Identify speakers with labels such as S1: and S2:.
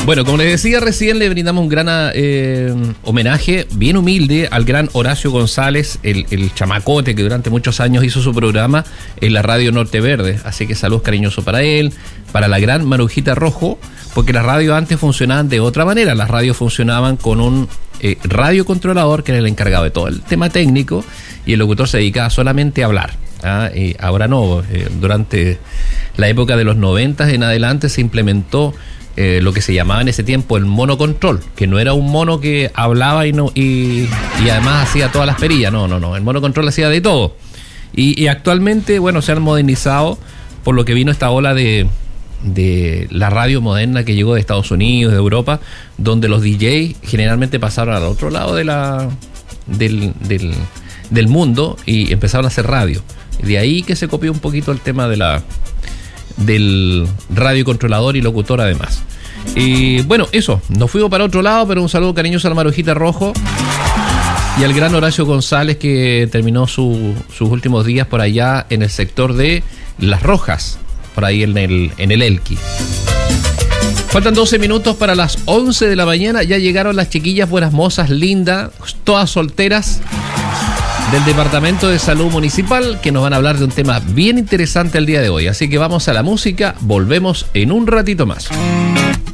S1: Bueno, como les decía recién, le brindamos un gran homenaje, bien humilde, al gran Horacio González, el chamacote que durante muchos años hizo su programa en la radio Norte Verde. Así que saludos cariñosos para él, para la gran Marujita Rojo, porque las radios antes funcionaban de otra manera. Las radios funcionaban con un radiocontrolador que era el encargado de todo el tema técnico y el locutor se dedicaba solamente a hablar. Y ahora no, durante la época de los 90 en adelante se implementó lo que se llamaba en ese tiempo el monocontrol, que no era un mono que hablaba y además hacía todas las perillas, no, el monocontrol hacía de todo. Y actualmente, bueno, se han modernizado por lo que vino esta ola de la radio moderna que llegó de Estados Unidos, de Europa, donde los DJs generalmente pasaron al otro lado del mundo y empezaron a hacer radio. De ahí que se copió un poquito el tema del radiocontrolador y locutor además. Y bueno, eso, nos fuimos para otro lado, pero un saludo cariñoso a la Marujita Rojo y al gran Horacio González, que terminó sus últimos días por allá en el sector de Las Rojas, por ahí en el Elqui. Faltan 12 minutos para las 11 de la mañana. Ya llegaron las chiquillas buenas mozas, lindas, todas solteras, del Departamento de Salud Municipal, que nos van a hablar de un tema bien interesante el día de hoy. Así que vamos a la música, volvemos en un ratito más.